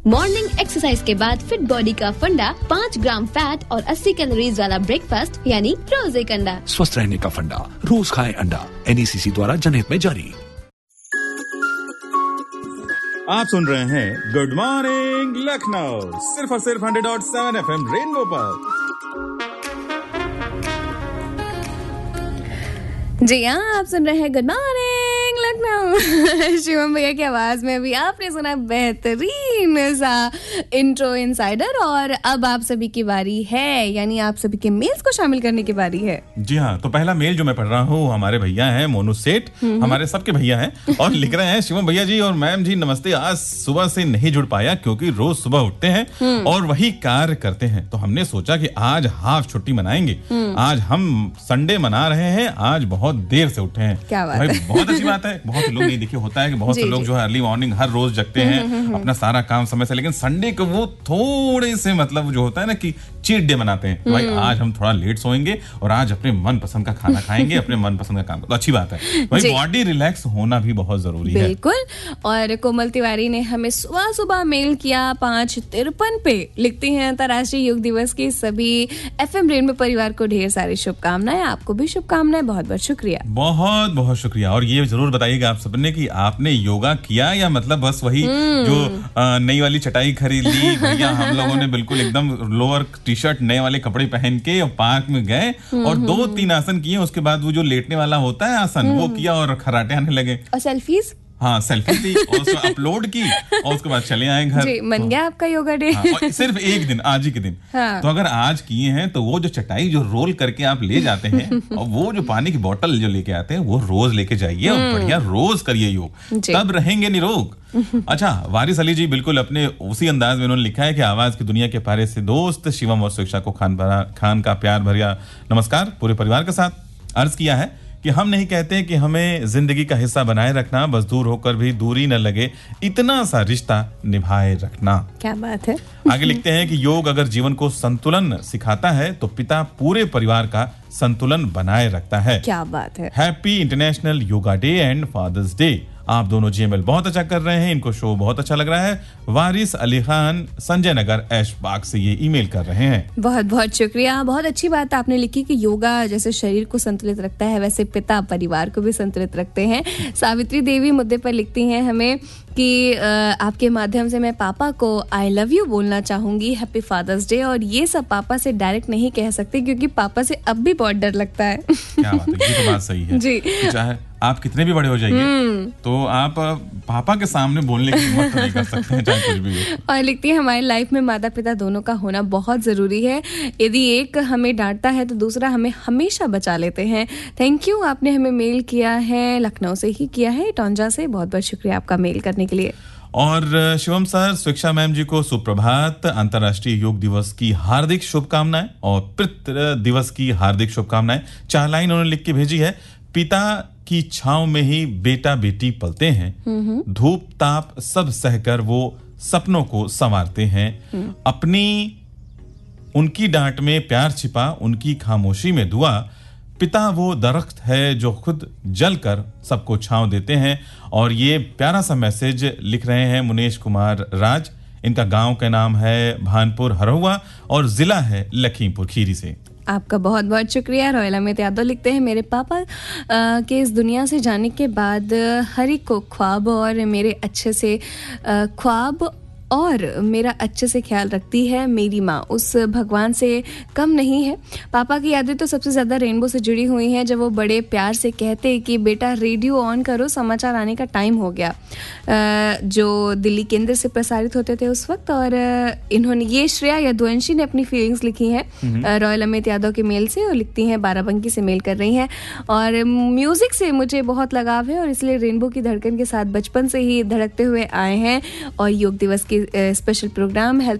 Morning exercise के बाद fit body का फंडा, 5 ग्राम फैट और 80 कैलोरीज वाला ब्रेकफास्ट यानी रोज एक अंडा। स्वस्थ रहने का फंडा, रोज खाएं अंडा। NECC द्वारा जनहित में जारी। आप सुन रहे हैं गुड मॉर्निंग लखनऊ, सिर्फ और सिर्फ 100.7 FM रेनबो पर। जी हाँ, आप सुन रहे हैं गुड मॉर्निंग लखनऊ। शिवम भैया की आवाज में अभी आपने सुना बेहतरीन सा इंट्रो इनसाइडर, और अब आप सभी की बारी है, यानी आप सभी के मेल्स को शामिल करने की बारी है। जी हाँ, तो पहला मेल जो मैं पढ़ रहा हूँ हमारे भैया हैं मोनू सेठ, हमारे सबके भैया हैं, और लिख रहे हैं शिवम भैया जी और मैम जी नमस्ते। आज सुबह से नहीं जुड़ पाया क्योंकि रोज सुबह उठते हैं और वही कार्य करते हैं, तो हमने सोचा कि आज हाफ छुट्टी मनाएंगे। आज हम संडे मना रहे हैं, आज बहुत देर से उठे हैं। क्या बात भाई है? बहुत अच्छी बात है। बहुत से लोग नहीं, देखिए होता है कि बहुत से लोग जो है अर्ली मॉर्निंग हर रोज जगते हैं, अपना सारा काम समय से, लेकिन संडे को वो थोड़े से मतलब जो होता है ना कि चीट डे मनाते हैं। तो भाई आज हम थोड़ा लेट सोएंगे और आज अपने मन पसंद का खाना खाएंगे, अपने मन पसंद का काम। तो अच्छी बात है भाई, बॉडी रिलैक्स होना भी बहुत जरूरी है। बिल्कुल। और कोमल तिवारी ने हमें सुबह सुबह मेल किया 5:53 पे, लिखती हैं अंतर्राष्ट्रीय योग दिवस की सभी FM रेनबो परिवार को ढेर सारी शुभकामनाएं। आपको भी शुभकामनाएं, बहुत बहुत शुक्रिया। बहुत बहुत शुक्रिया। और ये जरूर बताइएगा आप सबने कि आपने योगा किया या मतलब बस वही जो नई वाली चटाई खरीद ली भैया, हम लोगों ने बिल्कुल एकदम लोअर टी-शर्ट नए वाले कपड़े पहन के और पार्क में गए और 2-3 आसन किए, उसके बाद वो जो लेटने वाला होता है आसन वो किया और खराटे आने लगे। और सेल्फीज? हाँ, सेल्फी ली और उसको अपलोड की और उसके बाद चले आए घर। जी, मन गया आपका योगा डे। हाँ, और सिर्फ एक दिन, आज ही के दिन। हाँ। तो अगर आज किए हैं तो वो जो चटाई जो रोल करके आप ले जाते हैं और वो जो पानी की बोतल जो लेके आते हैं वो रोज लेके जाइए और बढ़िया रोज करिए योग, तब रहेंगे निरोग। अच्छा, वारिस अली जी बिल्कुल अपने उसी अंदाज में उन्होंने लिखा है कि आवाज की दुनिया के पारे से दोस्त शिवम और शिक्षा को खान का प्यार भरिया नमस्कार पूरे परिवार के साथ। अर्ज किया है कि हम नहीं कहते कि हमें जिंदगी का हिस्सा बनाए रखना, बस दूर होकर भी दूरी न लगे इतना सा रिश्ता निभाए रखना। क्या बात है। आगे लिखते हैं कि योग अगर जीवन को संतुलन सिखाता है तो पिता पूरे परिवार का संतुलन बनाए रखता है। क्या बात है। Happy international yoga day and fathers day. आप दोनों GML बहुत अच्छा कर रहे हैं, इनको शो बहुत अच्छा लग रहा है। वारिस अली खान संजय नगर ऐशबाग से ये ईमेल कर रहे हैं। बहुत बहुत शुक्रिया। बहुत अच्छी बात आपने लिखी कि योगा जैसे शरीर को संतुलित रखता है वैसे पिता परिवार को भी संतुलित रखते हैं। सावित्री देवी मुद्दे पर लिखती हैं हमें कि आपके माध्यम से मैं पापा को आई लव यू बोलना चाहूंगी, हैप्पी फादर्स डे। और ये सब पापा से डायरेक्ट नहीं कह सकते क्योंकि पापा से अब भी बहुत डर लगता है। क्या बात है, ये तो बात सही है जी। चाहे आप कितने भी बड़े हो जाइए तो आप पापा के सामने बोलने की हिम्मत नहीं कर सकते हैं, चाहे कुछ भी हो। और लिखती है हमारी लाइफ में माता पिता दोनों का होना बहुत जरूरी है। यदि एक हमें डांटता है तो दूसरा हमें हमेशा बचा लेते हैं। Thank you. आपने हमें मेल किया है, लखनऊ से ही किया है, टोंजा से। बहुत बहुत शुक्रिया आपका मेल करने के लिए। और शिवम सर, शिक्षा मैम जी को सुप्रभात, अंतर्राष्ट्रीय योग दिवस की हार्दिक शुभकामनाएं और पितृ दिवस की हार्दिक शुभकामनाएं। 4 लाइन उन्होंने लिख के भेजी है। पिता की छांव में ही बेटा बेटी पलते हैं, धूप ताप सब सहकर वो सपनों को संवारते हैं। अपनी उनकी डांट में प्यार छिपा, उनकी खामोशी में दुआ। पिता वो दरख्त है जो खुद जलकर सबको छांव देते हैं। और ये प्यारा सा मैसेज लिख रहे हैं मुनेश कुमार राज। इनका गांव का नाम है भानपुर हरहुआ और जिला है लखीमपुर खीरी से। आपका बहुत बहुत शुक्रिया। रॉयल अमित यादव लिखते हैं मेरे पापा के इस दुनिया से जाने के बाद हर एक को ख्वाब और मेरे अच्छे से ख्वाब और मेरा अच्छे से ख्याल रखती है मेरी माँ, उस भगवान से कम नहीं है। पापा की यादें तो सबसे ज़्यादा रेनबो से जुड़ी हुई हैं, जब वो बड़े प्यार से कहते कि बेटा रेडियो ऑन करो, समाचार आने का टाइम हो गया, जो दिल्ली केंद्र से प्रसारित होते थे उस वक्त। और इन्होंने ये श्रेया यदुवंशी ने अपनी फीलिंग्स लिखी हैं रॉयल अमित यादव के मेल से, और लिखती हैं बाराबंकी से मेल कर रही हैं। और म्यूज़िक से मुझे बहुत लगाव है और इसलिए रेनबो की धड़कन के साथ बचपन से ही धड़कते हुए आए हैं। और योग दिवस की स्पेशल प्रोग्राम हेल्थ